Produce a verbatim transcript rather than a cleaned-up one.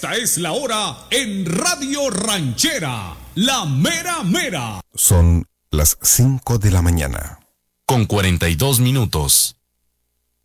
Esta es la hora en Radio Ranchera, la mera mera. Son las cinco de la mañana. Con cuarenta y dos minutos.